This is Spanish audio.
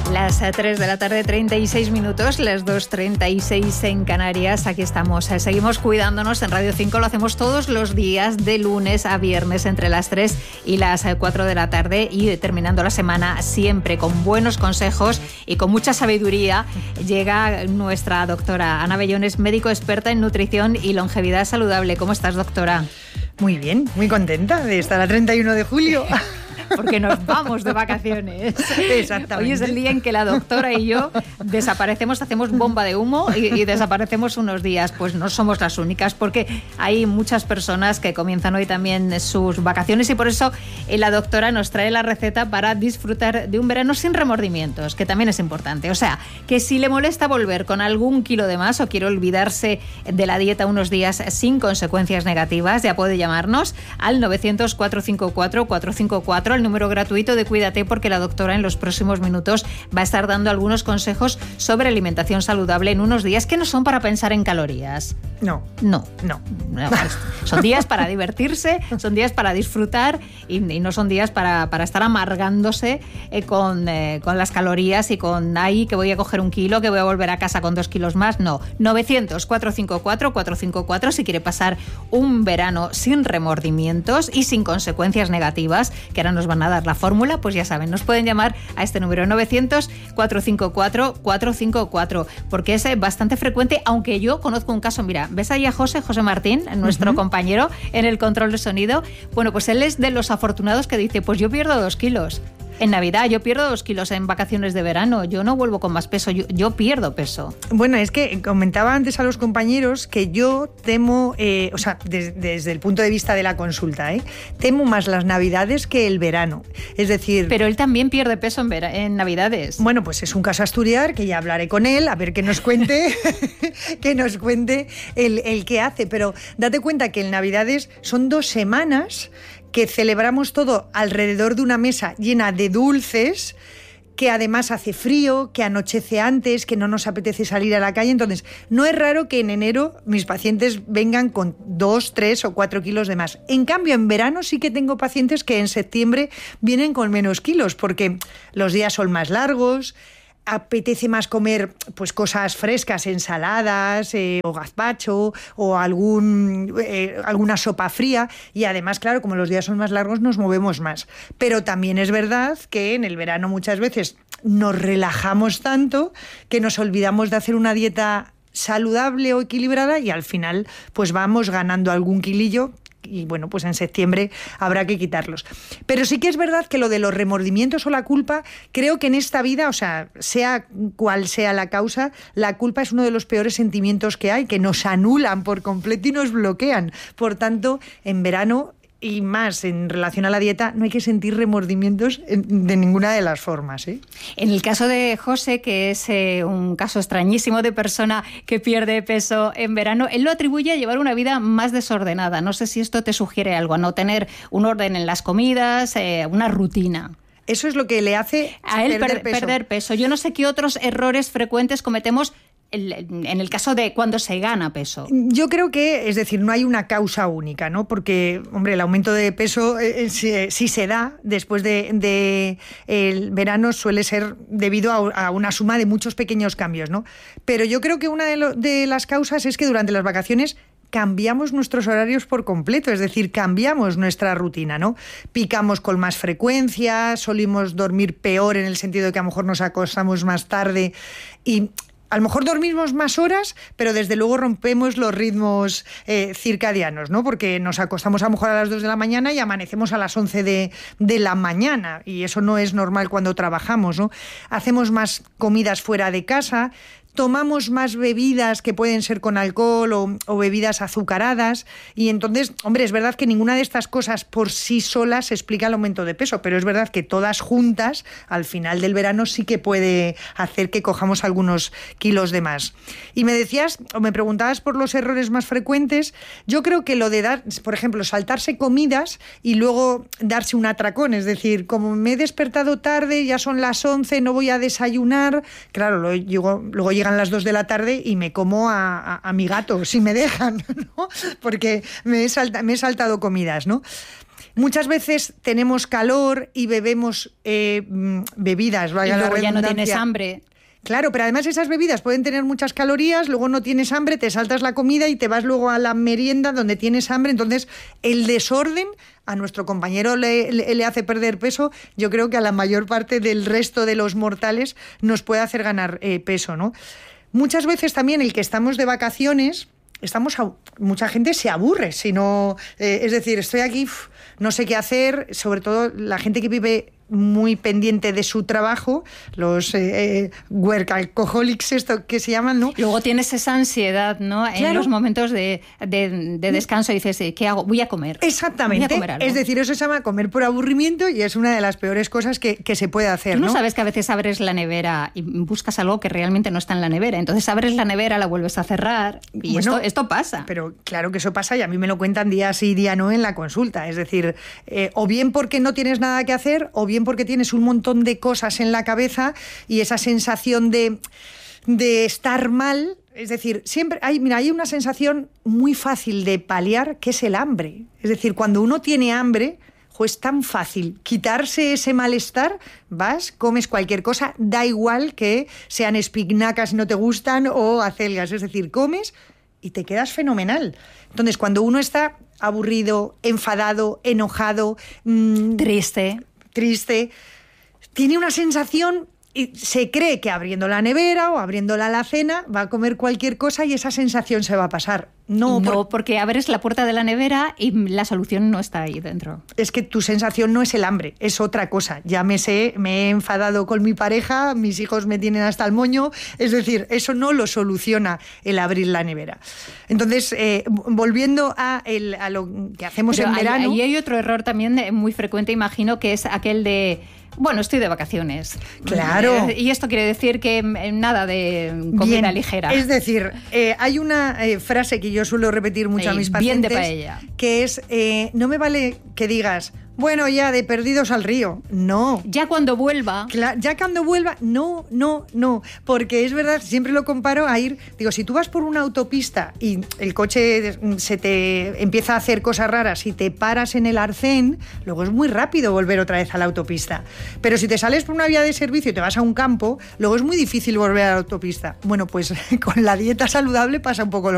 Las 3 de la tarde, 36 minutos, las 2:36 en Canarias. Aquí estamos. Seguimos cuidándonos en Radio 5. Lo hacemos todos los días, de lunes a viernes, entre las 3 y las 4 de la tarde. Y terminando la semana siempre con buenos consejos y con mucha sabiduría, llega nuestra doctora Ana Bellones, médico experta en nutrición y longevidad saludable. ¿Cómo estás, doctora? Muy bien, muy contenta de estar a 31 de julio. Porque nos vamos de vacaciones. Exactamente. Hoy es el día en que la doctora y yo desaparecemos, hacemos bomba de humo y desaparecemos unos días. Pues no somos las únicas, porque hay muchas personas que comienzan hoy también sus vacaciones y por eso la doctora nos trae la receta para disfrutar de un verano sin remordimientos, que también es importante. O sea, que si le molesta volver con algún kilo de más o quiere olvidarse de la dieta unos días sin consecuencias negativas, ya puede llamarnos al 900-454-454, el número gratuito de Cuídate, porque la doctora en los próximos minutos va a estar dando algunos consejos sobre alimentación saludable en unos días que no son para pensar en calorías. No. Son días para divertirse, son días para disfrutar y no son días para estar amargándose con las calorías y con ahí que voy a coger un kilo, que voy a volver a casa con 2 kilos más. No. 900-454-454 si quiere pasar un verano sin remordimientos y sin consecuencias negativas, que ahora nos van a dar la fórmula. Pues ya saben, nos pueden llamar a este número 900-454-454, porque es bastante frecuente, aunque yo conozco un caso. Mira, ¿ves ahí a José Martín, nuestro compañero en el control de sonido? Bueno, pues él es de los afortunados que dice, pues yo pierdo 2 kilos. En Navidad, yo pierdo 2 kilos en vacaciones de verano, yo no vuelvo con más peso, yo pierdo peso. Bueno, es que comentaba antes a los compañeros que yo temo, desde el punto de vista de la consulta, temo más las Navidades que el verano. Es decir... Pero él también pierde peso en Navidades. Bueno, pues es un caso a estudiar, que ya hablaré con él, a ver que nos cuente, el qué hace. Pero date cuenta que en Navidades son 2 semanas que celebramos todo alrededor de una mesa llena de dulces, que además hace frío, que anochece antes, que no nos apetece salir a la calle. Entonces, no es raro que en enero mis pacientes vengan con 2, 3 o 4 kilos de más. En cambio, en verano sí que tengo pacientes que en septiembre vienen con menos kilos, porque los días son más largos, apetece más comer pues cosas frescas, ensaladas o gazpacho o alguna sopa fría, y además, claro, como los días son más largos nos movemos más. Pero también es verdad que en el verano muchas veces nos relajamos tanto que nos olvidamos de hacer una dieta saludable o equilibrada y al final pues vamos ganando algún kilillo. Y bueno, pues en septiembre habrá que quitarlos. Pero sí que es verdad que lo de los remordimientos o la culpa, creo que en esta vida, o sea cual sea la causa, la culpa es uno de los peores sentimientos que hay, que nos anulan por completo y nos bloquean. Por tanto, en verano, y más en relación a la dieta, no hay que sentir remordimientos de ninguna de las formas, ¿eh? En el caso de José, que es un caso extrañísimo de persona que pierde peso en verano, él lo atribuye a llevar una vida más desordenada. No sé si esto te sugiere algo, a no tener un orden en las comidas, una rutina. Eso es lo que le hace a él perder peso. Yo no sé qué otros errores frecuentes cometemos en el caso de cuando se gana peso. Yo creo que, es decir, no hay una causa única, ¿no? Porque, hombre, el aumento de peso, si se da después de el verano, suele ser debido a una suma de muchos pequeños cambios, ¿no? Pero yo creo que una de las causas es que durante las vacaciones cambiamos nuestros horarios por completo, es decir, cambiamos nuestra rutina, ¿no? Picamos con más frecuencia, solimos dormir peor en el sentido de que a lo mejor nos acostamos más tarde y a lo mejor dormimos más horas, pero desde luego rompemos los ritmos circadianos, ¿no? Porque nos acostamos a lo mejor a las 2 de la mañana y amanecemos a las 11 de la mañana, y eso no es normal cuando trabajamos, ¿no? Hacemos más comidas fuera de casa, tomamos más bebidas que pueden ser con alcohol o bebidas azucaradas, y entonces, hombre, es verdad que ninguna de estas cosas por sí solas explica el aumento de peso, pero es verdad que todas juntas al final del verano sí que puede hacer que cojamos algunos kilos de más. Y me decías, o me preguntabas por los errores más frecuentes. Yo creo que lo de dar, por ejemplo, saltarse comidas y luego darse un atracón, es decir, como me he despertado tarde, ya son las 11, no voy a desayunar, claro, luego llegan las 2 de la tarde y me como a mi gato, si me dejan, ¿no? Porque me he saltado comidas, ¿no? Muchas veces tenemos calor y bebemos bebidas, vaya la redundancia. Ya no tienes hambre. Claro, pero además esas bebidas pueden tener muchas calorías, luego no tienes hambre, te saltas la comida y te vas luego a la merienda donde tienes hambre. Entonces, el desorden a nuestro compañero le hace perder peso. Yo creo que a la mayor parte del resto de los mortales nos puede hacer ganar peso, ¿no? Muchas veces también el que estamos de vacaciones... mucha gente se aburre, es decir, estoy aquí, no sé qué hacer, sobre todo la gente que vive muy pendiente de su trabajo, los workaholics, esto que se llaman, ¿no? Luego tienes esa ansiedad, ¿no? Claro. En los momentos de descanso dices, ¿qué hago? Voy a comer. Exactamente. Voy a comer algo. Es decir, eso se llama comer por aburrimiento y es una de las peores cosas que se puede hacer, ¿no? Tú no sabes que a veces abres la nevera y buscas algo que realmente no está en la nevera. Entonces abres la nevera, la vuelves a cerrar y bueno, esto pasa. Pero claro que eso pasa y a mí me lo cuentan día sí, día no en la consulta. Es decir, o bien porque no tienes nada que hacer o bien porque tienes un montón de cosas en la cabeza y esa sensación de estar mal. Es decir, siempre hay una sensación muy fácil de paliar, que es el hambre. Es decir, cuando uno tiene hambre, es tan fácil quitarse ese malestar, vas, comes cualquier cosa, da igual que sean espinacas si no te gustan o acelgas. Es decir, comes y te quedas fenomenal. Entonces, cuando uno está aburrido, enfadado, enojado, triste, tiene una sensación y se cree que abriendo la nevera o abriendo la alacena va a comer cualquier cosa y esa sensación se va a pasar. No, porque abres la puerta de la nevera y la solución no está ahí dentro. Es que tu sensación no es el hambre, es otra cosa. Ya me he enfadado con mi pareja, mis hijos me tienen hasta el moño. Es decir, eso no lo soluciona el abrir la nevera. Entonces, volviendo a lo que hacemos en verano... Ahí hay otro error también muy frecuente, imagino, que es aquel de... Bueno, estoy de vacaciones. Claro. Y esto quiere decir que nada de comida ligera. Es decir, hay una frase que yo suelo repetir mucho a mis pacientes. Bien de paella. Que es, no me vale que digas, bueno, ya de perdidos al río. No. Ya cuando vuelva. Ya cuando vuelva, no. Porque es verdad, siempre lo comparo a ir... Digo, si tú vas por una autopista y el coche se te empieza a hacer cosas raras y te paras en el arcén, luego es muy rápido volver otra vez a la autopista. Pero si te sales por una vía de servicio y te vas a un campo, luego es muy difícil volver a la autopista. Bueno, pues con la dieta saludable pasa un poco lo